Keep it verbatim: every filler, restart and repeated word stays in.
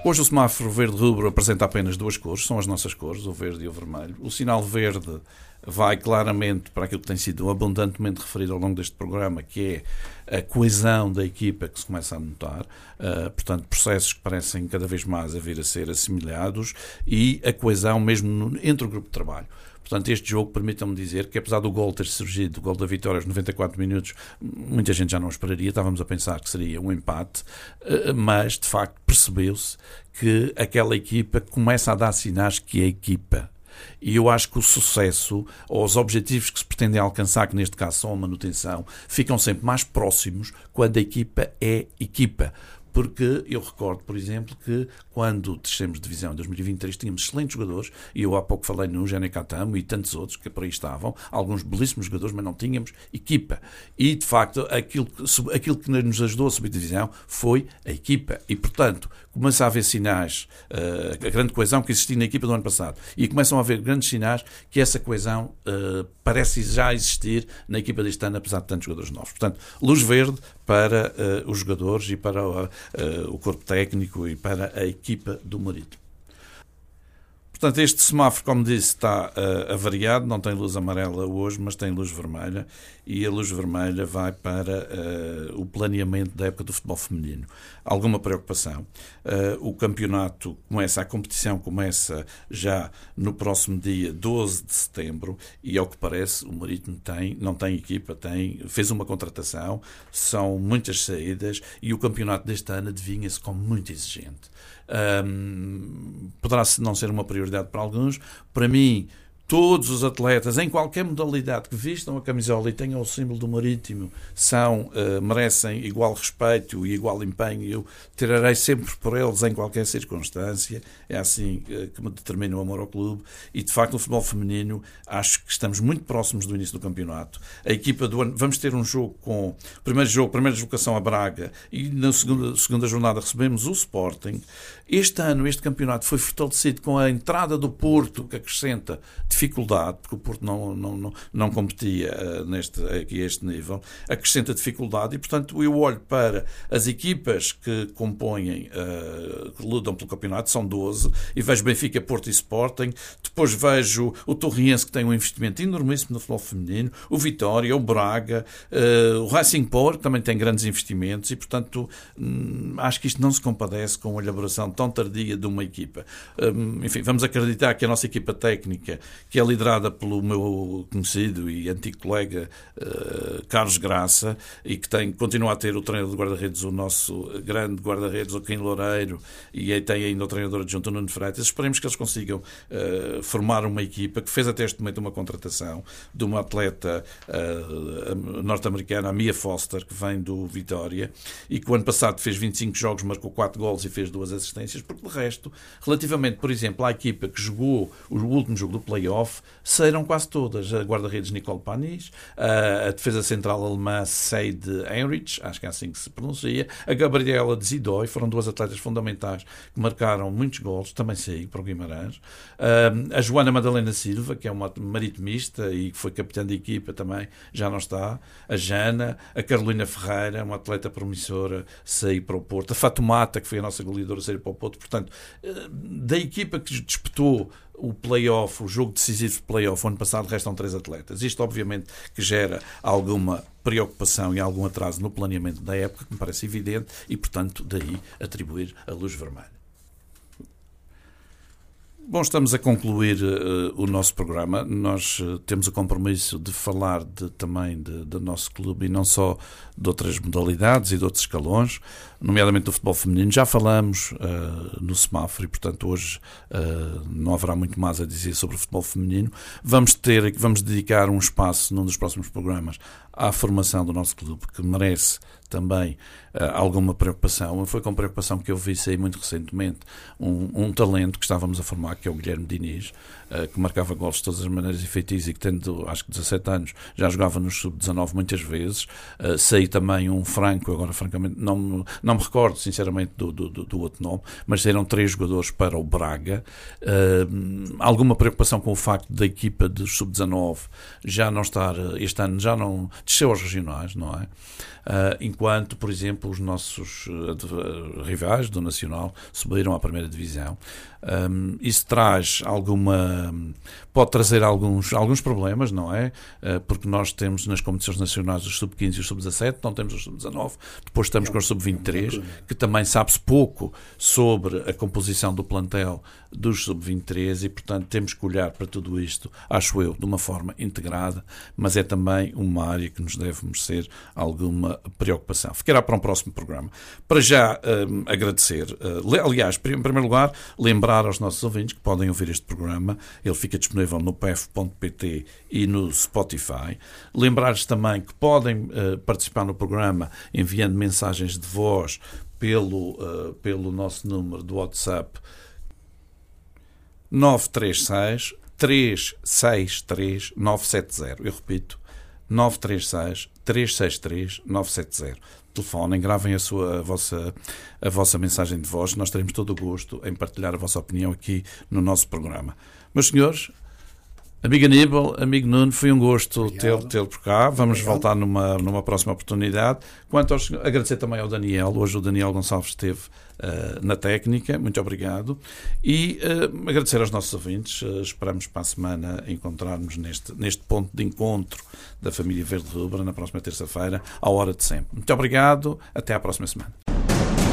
Hoje o semáforo verde-rubro apresenta apenas duas cores, são as nossas cores, o verde e o vermelho. O sinal verde vai claramente para aquilo que tem sido abundantemente referido ao longo deste programa, que é a coesão da equipa que se começa a notar, uh, portanto, processos que parecem cada vez mais a vir a ser assemelhados e a coesão mesmo no, entre o grupo de trabalho. Portanto, este jogo permite-me dizer que, apesar do gol ter surgido, o gol da vitória aos noventa e quatro minutos, muita gente já não esperaria, estávamos a pensar que seria um empate, mas, de facto, percebeu-se que aquela equipa começa a dar sinais que é equipa. E eu acho que o sucesso, ou os objetivos que se pretendem alcançar, que neste caso são a manutenção, ficam sempre mais próximos quando a equipa é equipa. Porque eu recordo, por exemplo, que quando descemos de divisão em dois mil e vinte e três tínhamos excelentes jogadores, e eu há pouco falei no Gene Catamo e tantos outros que por aí estavam, alguns belíssimos jogadores, mas não tínhamos equipa. E, de facto, aquilo, aquilo que nos ajudou a subir de divisão foi a equipa. E, portanto, começa a haver sinais, uh, a grande coesão que existia na equipa do ano passado, e começam a haver grandes sinais que essa coesão uh, parece já existir na equipa deste ano, apesar de tantos jogadores novos. Portanto, luz verde para uh, os jogadores e para o, uh, o corpo técnico e para a equipa do Marítimo. Portanto, este semáforo, como disse, está uh, avariado, não tem luz amarela hoje, mas tem luz vermelha, e a luz vermelha vai para uh, o planeamento da época do futebol feminino. Alguma preocupação. Uh, o campeonato começa, a competição começa já no próximo dia doze de setembro, e ao que parece o Marítimo tem, não tem equipa, tem, fez uma contratação, são muitas saídas, e o campeonato deste ano adivinha-se como muito exigente. Um, poderá não ser uma prioridade para alguns. Para mim, todos os atletas, em qualquer modalidade que vistam a camisola e tenham o símbolo do Marítimo, são, uh, merecem igual respeito e igual empenho. Eu tirarei sempre por eles em qualquer circunstância. É assim uh, que me determina o amor ao clube. E, de facto, no futebol feminino, acho que estamos muito próximos do início do campeonato. A equipa do ano, vamos ter um jogo com o primeiro jogo, primeira deslocação a Braga, e na segunda, segunda jornada recebemos o Sporting. Este ano, este campeonato foi fortalecido com a entrada do Porto, que acrescenta dificuldade, porque o Porto não, não, não, não competia uh, neste, aqui a este nível, acrescenta dificuldade, e, portanto, eu olho para as equipas que compõem, uh, que lutam pelo campeonato, são doze, e vejo Benfica, Porto e Sporting, depois vejo o Torriense, que tem um investimento enormíssimo no futebol feminino, o Vitória, o Braga, uh, o Racing Power, que também tem grandes investimentos, e, portanto, hum, acho que isto não se compadece com a elaboração tão tardia de uma equipa. Um, enfim, vamos acreditar que a nossa equipa técnica, que é liderada pelo meu conhecido e antigo colega uh, Carlos Graça, e que tem, continua a ter o treinador de guarda-redes, o nosso grande guarda-redes, o Quim Loureiro, e aí tem ainda o treinador adjunto Nuno Freitas. Esperemos que eles consigam uh, formar uma equipa que fez até este momento uma contratação de uma atleta uh, norte-americana, a Mia Foster, que vem do Vitória, e que o ano passado fez vinte e cinco jogos, marcou quatro golos e fez duas assistências, porque de resto, relativamente, por exemplo, à equipa que jogou o último jogo do play-off, saíram quase todas. A guarda-redes Nicole Panis, a defesa central alemã Seide Heinrich, acho que é assim que se pronuncia, a Gabriela de Zidói, foram duas atletas fundamentais que marcaram muitos golos, também saí para o Guimarães. A Joana Madalena Silva, que é uma maritimista e que foi capitã de equipa também, já não está. A Jana, a Carolina Ferreira, uma atleta promissora, saí para o Porto. A Fatumata, que foi a nossa goleadora, saiu para o Porto. Portanto, da equipa que disputou o play-off, o jogo decisivo de play-off, o ano passado restam três atletas. Isto, obviamente, que gera alguma preocupação e algum atraso no planeamento da época, que me parece evidente, e, portanto, daí atribuir a luz vermelha. Bom, estamos a concluir uh, o nosso programa. Nós uh, temos o compromisso de falar de, também de, do nosso clube, e não só de outras modalidades e de outros escalões, nomeadamente do futebol feminino. Já falamos uh, no semáforo, e, portanto, hoje uh, não haverá muito mais a dizer sobre o futebol feminino. Vamos ter, vamos dedicar um espaço num dos próximos programas à formação do nosso clube, que merece também uh, alguma preocupação. Foi com preocupação que eu vi sair muito recentemente um, um talento que estávamos a formar, que é o Guilherme Diniz, uh, que marcava golos de todas as maneiras e feitiços, e que, tendo acho que dezassete anos, já jogava no sub dezanove muitas vezes. Uh, saí também um Franco, agora francamente não me, não me recordo sinceramente do, do, do outro nome, mas saíram três jogadores para o Braga. Uh, alguma preocupação com o facto da equipa de sub dezanove já não estar, este ano já não desceu aos regionais, não é? Uh, enquanto, por exemplo, os nossos uh, rivais do Nacional subiram à primeira divisão. Um, isso traz alguma... pode trazer alguns, alguns problemas, não é? Uh, porque nós temos nas competições nacionais os sub quinze e os sub dezassete, não temos os sub dezanove, depois estamos com os sub vinte e três, que também sabe-se pouco sobre a composição do plantel dos sub vinte e três e, portanto, temos que olhar para tudo isto, acho eu, de uma forma integrada, mas é também uma área que nos deve merecer alguma preocupação. Ficará para um próximo programa. Para já, um, agradecer. Uh, aliás, em primeiro lugar, lembrar aos nossos ouvintes que podem ouvir este programa. Ele fica disponível no p e f ponto p t e no Spotify. Lembrar-lhes também que podem uh, participar no programa enviando mensagens de voz pelo, uh, pelo nosso número do WhatsApp nove três seis, três seis três, nove sete zero. Eu repito, nove três seis, três seis três, nove sete zero. Telefonem, gravem a, sua, a, vossa, a vossa mensagem de voz. Nós teremos todo o gosto em partilhar a vossa opinião aqui no nosso programa. Meus senhores, amigo Aníbal, amigo Nuno, foi um gosto tê-lo tê por cá. Vamos Obrigado. voltar numa, numa próxima oportunidade. Quanto aos, agradecer também ao Daniel. Hoje o Daniel Gonçalves esteve uh, na técnica. Muito obrigado. E uh, agradecer aos nossos ouvintes. Uh, esperamos para a semana encontrarmos neste, neste ponto de encontro da família Verde Rubra na próxima terça-feira, à hora de sempre. Muito obrigado. Até à próxima semana.